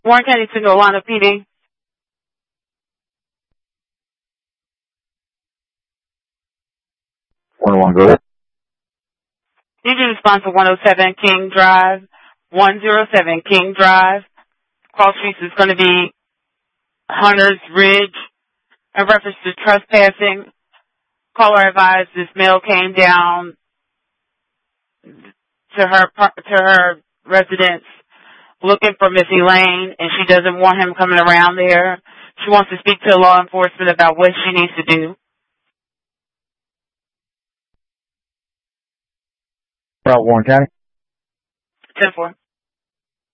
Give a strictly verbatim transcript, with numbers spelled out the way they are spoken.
Warren County to Nolana P D. one oh one, go ahead. Did you respond to one oh seven King Drive? one oh seven King Drive. Cross streets is going to be Hunter's Ridge. In reference to trespassing, caller advised this male came down to her to her residence looking for Missy Lane, and she doesn't want him coming around there. She wants to speak to law enforcement about what she needs to do. About Warren County? ten four.